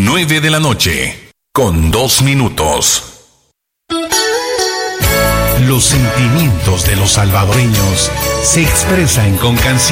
9 de la noche, con 2 minutos. Los sentimientos de los salvadoreños se expresan con canciones.